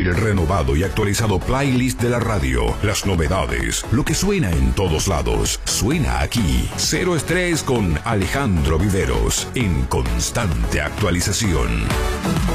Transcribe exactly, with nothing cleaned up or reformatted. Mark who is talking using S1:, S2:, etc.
S1: El renovado y actualizado playlist de la radio. Las novedades. Lo que suena en todos lados. Suena aquí. Cero Estrés con Alejandro Viveros. En constante actualización.